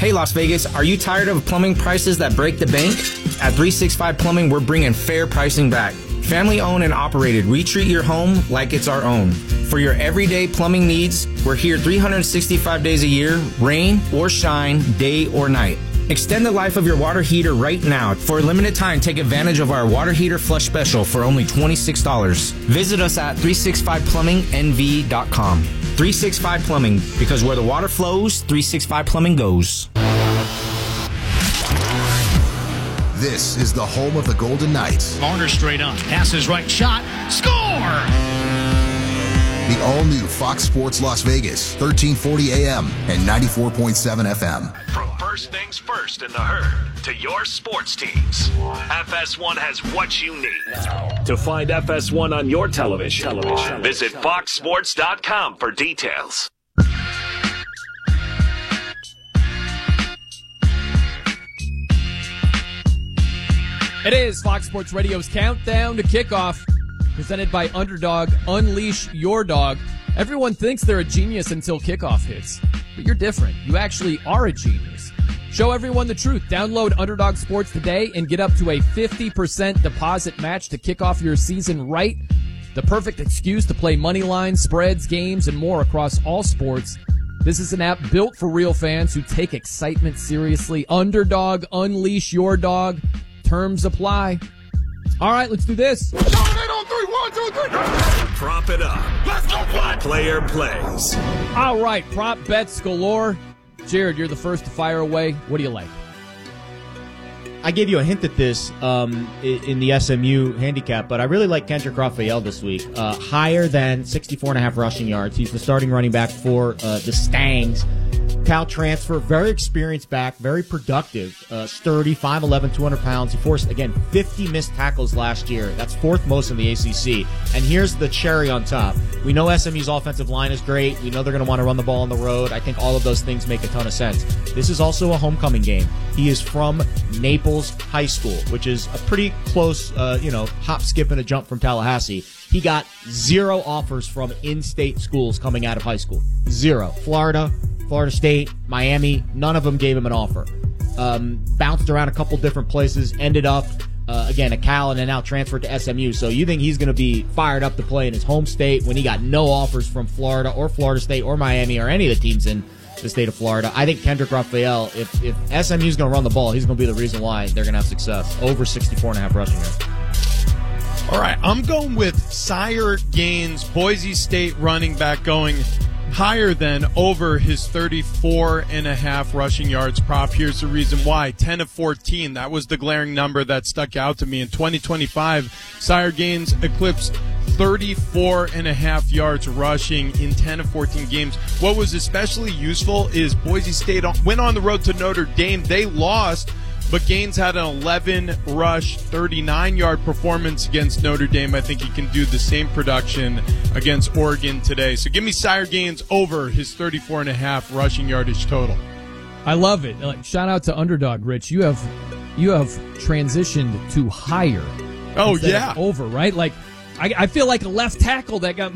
Hey Las Vegas, are you tired of plumbing prices that break the bank? At 365 Plumbing, we're bringing fair pricing back. Family owned and operated, we treat your home like it's our own. For your everyday plumbing needs, we're here 365 days a year, rain or shine, day or night. Extend the life of your water heater right now. For a limited time, take advantage of our water heater flush special for only $26. Visit us at 365plummingnv.com. 365 Plumbing, because where the water flows, 365 Plumbing goes. This is the home of the Golden Knights. Marner straight on. Passes right, shot, score! The all-new Fox Sports Las Vegas, 1340 AM and 94.7 FM. From first things first in the herd to your sports teams, FS1 has what you need. To find FS1 on your television, visit foxsports.com for details. It is Fox Sports Radio's Countdown to Kickoff, presented by Underdog. Unleash your dog. Everyone thinks they're a genius until kickoff hits, but you're different. You actually are a genius. Show everyone the truth. Download Underdog Sports today and get up to a 50% deposit match to kick off your season right. The perfect excuse to play money lines, spreads, games, and more across all sports. This is an app built for real fans who take excitement seriously. Underdog, unleash your dog. Terms apply. All right, let's do this. Prop it up. Let's go play. Player plays. All right, prop bets galore. Jared, you're the first to fire away. What do you like? I gave you a hint at this in the SMU handicap, but I really like Kendrick Raphael this week. Higher than 64.5 rushing yards. He's the starting running back for the Stangs. Cal transfer, very experienced back, very productive, sturdy, 5'11", 200 pounds. He forced, again, 50 missed tackles last year. That's fourth most in the ACC. And here's the cherry on top. We know SMU's offensive line is great. We know they're going to want to run the ball on the road. I think all of those things make a ton of sense. This is also a homecoming game. He is from Naples High School, which is a pretty close, hop, skip, and a jump from Tallahassee. He got 0 offers from in-state schools coming out of high school. 0. Florida State, Miami, none of them gave him an offer. Bounced around a couple different places, ended up, again, at Cal and then now transferred to SMU. So you think he's going to be fired up to play in his home state when he got no offers from Florida or Florida State or Miami or any of the teams in the state of Florida? I think Kendrick Raphael, if SMU's going to run the ball, he's going to be the reason why they're going to have success. Over 64.5 rushing yards. All right, I'm going with Sire Gaines, Boise State running back, going higher than over his 34.5 rushing yards prop. Here's the reason why. 10 of 14. That was the glaring number that stuck out to me. In 2025, Sire Gaines eclipsed 34.5 yards rushing in 10 of 14 games. What was especially useful is Boise State went on the road to Notre Dame. They lost, but Gaines had an 11-rush, 39-yard performance against Notre Dame. I think he can do the same production against Oregon today. So give me Sire Gaines over his 34.5 rushing yardage total. I love it. Shout out to Underdog, Rich. You have transitioned to higher. Oh, yeah. Over, right? I feel like a left tackle that got